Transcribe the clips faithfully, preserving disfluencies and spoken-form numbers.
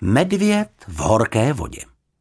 Medvěd v horké vodě.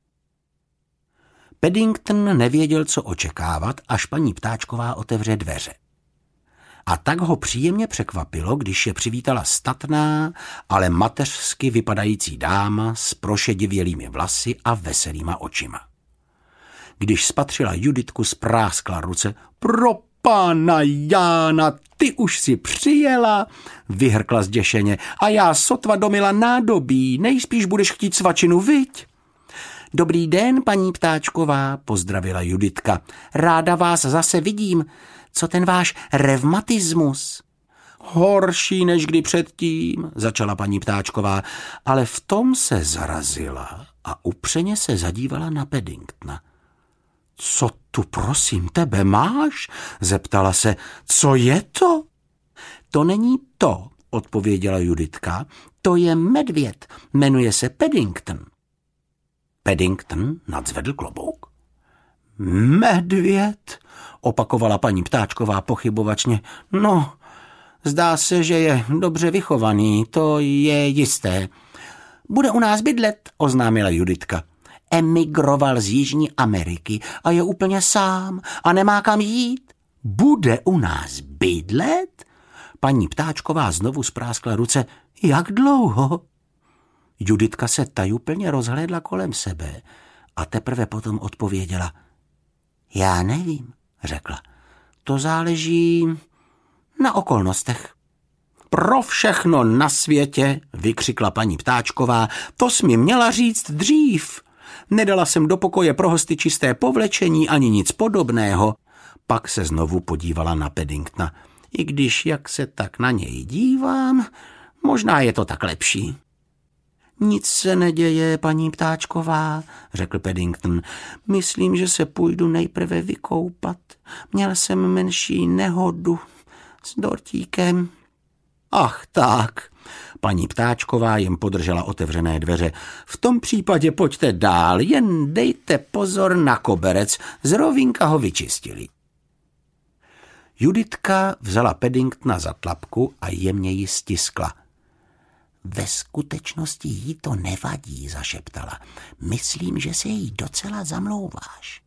Paddington nevěděl, co očekávat, až paní Ptáčková otevře dveře. A tak ho příjemně překvapilo, když je přivítala statná, ale mateřsky vypadající dáma s prošedivělými vlasy a veselýma očima. Když spatřila Juditku, spráskla ruce. Pro pána Jána, ty už si přijela, vyhrkla zděšeně, a já sotva domila nádobí, nejspíš budeš chtít svačinu, viď? Dobrý den, paní Ptáčková, pozdravila Juditka. Ráda vás zase vidím. Co ten váš revmatismus? Horší než kdy předtím, začala paní Ptáčková, ale v tom se zarazila a upřeně se zadívala na Paddingtona. Co tu prosím tebe máš? Zeptala se. Co je to? To není to, odpověděla Juditka. To je medvěd, jmenuje se Paddington. Paddington nadzvedl klobouk. Medvěd, opakovala paní Ptáčková pochybovačně. No, zdá se, že je dobře vychovaný, to je jisté. Bude u nás bydlet, oznámila Juditka. Emigroval z Jižní Ameriky a je úplně sám a nemá kam jít. Bude u nás bydlet? Paní Ptáčková znovu spráskla ruce. Jak dlouho? Juditka se tajuplně rozhlédla kolem sebe a teprve potom odpověděla. Já nevím, řekla. To záleží na okolnostech. Pro všechno na světě, vykřikla paní Ptáčková, to jsi mi měla říct dřív. Nedala jsem do pokoje pro hosty čisté povlečení ani nic podobného. Pak se znovu podívala na Paddingtona. I když, jak se tak na něj dívám, možná je to tak lepší. Nic se neděje, paní Ptáčková, řekl Paddington. Myslím, že se půjdu nejprve vykoupat. Měl jsem menší nehodu s dortíkem. Ach tak, paní Ptáčková jim podržela otevřené dveře. V tom případě pojďte dál, jen dejte pozor na koberec, z rovínka ho vyčistili. Juditka vzala Paddingtona za tlapku a jemně ji stiskla. Ve skutečnosti jí to nevadí, zašeptala. Myslím, že se jí docela zamlouváš.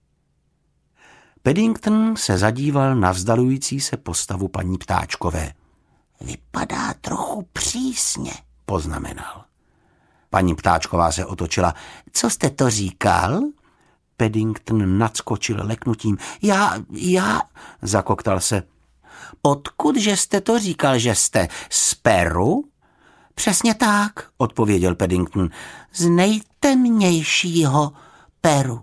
Paddington se zadíval na vzdalující se postavu paní Ptáčkové. Vypadá trochu přísně, poznamenal. Paní Ptáčková se otočila. Co jste to říkal? Paddington nadskočil leknutím. Já, já, zakoktal se. Odkud, že jste to říkal, že jste z Peru? Přesně tak, odpověděl Paddington. Z nejtemnějšího Peru.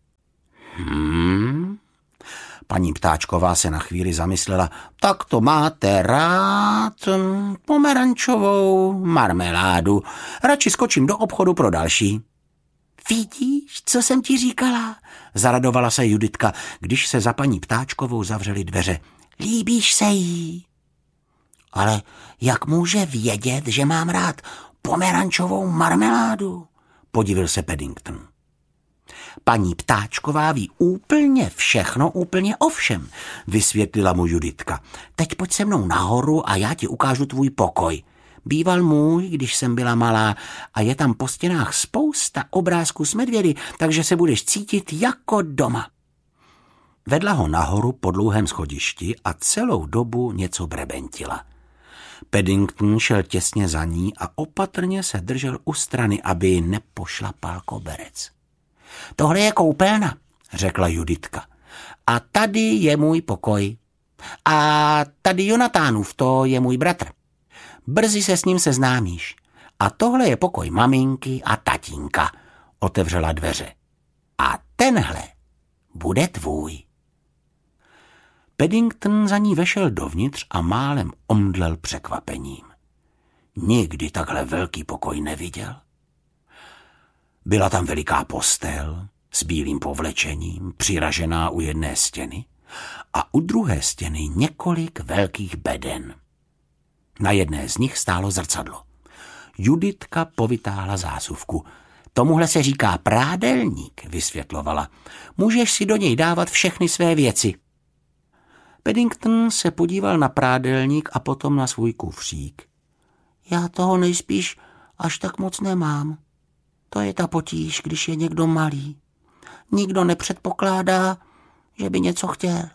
Hmm... Paní Ptáčková se na chvíli zamyslela. Tak to máte rád pomerančovou marmeládu. Radši skočím do obchodu pro další. Vidíš, co jsem ti říkala? Zaradovala se Juditka, když se za paní Ptáčkovou zavřely dveře. Líbíš se jí? Ale jak může vědět, že mám rád pomerančovou marmeládu? Podivil se Paddington. Paní Ptáčková ví úplně všechno, úplně o všem, vysvětlila mu Juditka. Teď pojď se mnou nahoru a já ti ukážu tvůj pokoj. Býval můj, když jsem byla malá, a je tam po stěnách spousta obrázků s medvědy, takže se budeš cítit jako doma. Vedla ho nahoru po dlouhém schodišti a celou dobu něco brebentila. Paddington šel těsně za ní a opatrně se držel u strany, aby nepošlapal koberec. Tohle je koupelna, řekla Juditka. A tady je můj pokoj. A tady Jonatánův, to je můj bratr. Brzy se s ním seznámíš. A tohle je pokoj maminky a tatínka, otevřela dveře. A tenhle bude tvůj. Paddington za ní vešel dovnitř a málem omdlel překvapením. Nikdy takhle velký pokoj neviděl. Byla tam veliká postel s bílým povlečením, přiražená u jedné stěny a u druhé stěny několik velkých beden. Na jedné z nich stálo zrcadlo. Juditka povytáhla zásuvku. Tomuhle se říká prádelník, vysvětlovala. Můžeš si do něj dávat všechny své věci. Paddington se podíval na prádelník a potom na svůj kufřík. Já toho nejspíš až tak moc nemám. To je ta potíž, když je někdo malý. Nikdo nepředpokládá, že by něco chtěl.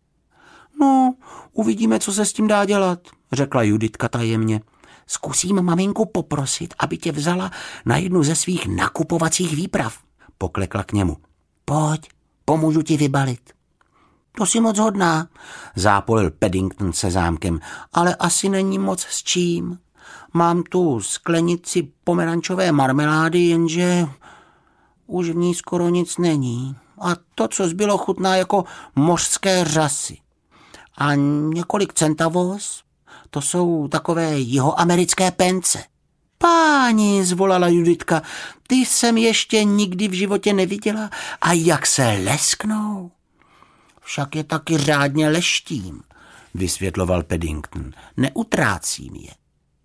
No, uvidíme, co se s tím dá dělat, řekla Juditka tajemně. Zkusím maminku poprosit, aby tě vzala na jednu ze svých nakupovacích výprav, poklekla k němu. Pojď, pomůžu ti vybalit. To si moc hodná, zápolil Paddington se zámkem, ale asi není moc s čím. Mám tu sklenici pomerančové marmelády, jenže už v ní skoro nic není. A to, co zbylo, chutná jako mořské řasy. A několik centavos, to jsou takové jihoamerické pence. Páni, zvolala Juditka, ty jsem ještě nikdy v životě neviděla. A jak se lesknou? Však je taky řádně leštím, vysvětloval Paddington. Neutrácím je.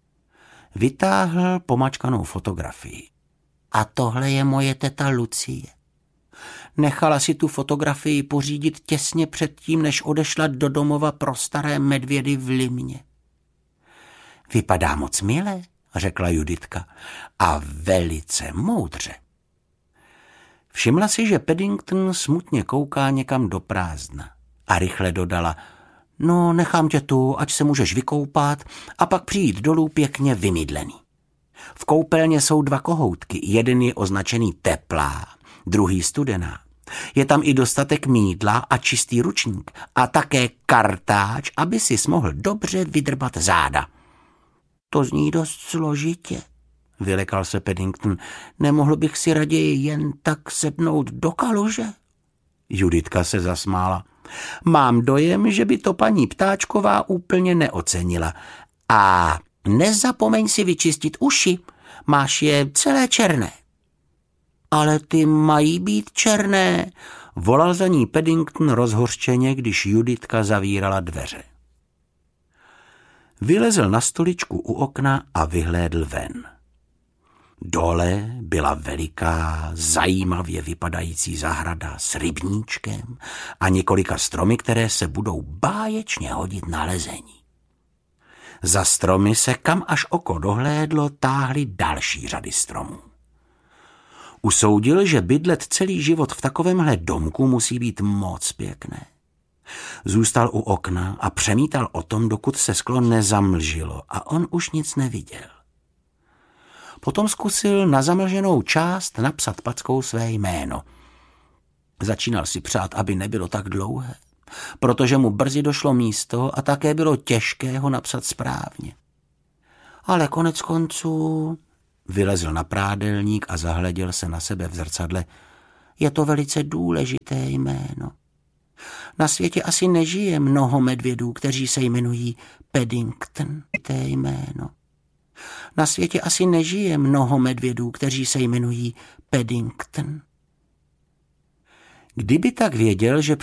Vytáhl pomačkanou fotografii. A tohle je moje teta Lucie. Nechala si tu fotografii pořídit těsně předtím, než odešla do domova pro staré medvědy v Limně. Vypadá moc milé, řekla Juditka, a velice moudře. Všimla si, že Paddington smutně kouká někam do prázdna a rychle dodala, no nechám tě tu, ať se můžeš vykoupat a pak přijít dolů pěkně vymydlený. V koupelně jsou dva kohoutky, jeden je označený teplá, druhý studená. Je tam i dostatek mýdla a čistý ručník a také kartáč, aby si mohl dobře vydrbat záda. To zní dost složitě, vylekal se Paddington. Nemohl bych si raději jen tak sednout do kaluže? Juditka se zasmála. Mám dojem, že by to paní Ptáčková úplně neocenila. A nezapomeň si vyčistit uši, máš je celé černé. Ale ty mají být černé, volal za ní Paddington rozhořčeně, když Juditka zavírala dveře. Vylezl na stoličku u okna a vyhlédl ven. Dole byla veliká, zajímavě vypadající zahrada s rybníčkem a několika stromy, které se budou báječně hodit na lezení. Za stromy se, kam až oko dohlédlo, táhly další řady stromů. Usoudil, že bydlet celý život v takovémhle domku musí být moc pěkné. Zůstal u okna a přemítal o tom, dokud se sklo nezamlžilo a on už nic neviděl. Potom zkusil na zamlženou část napsat packou své jméno. Začínal si přát, aby nebylo tak dlouhé, protože mu brzy došlo místo a také bylo těžké ho napsat správně. Ale konec konců vylezl na prádelník a zahleděl se na sebe v zrcadle. Je to velice důležité jméno. Na světě asi nežije mnoho medvědů, kteří se jmenují Paddington. To je jméno. Na světě asi nežije mnoho medvědů, kteří se jmenují Paddington. Kdyby tak věděl, že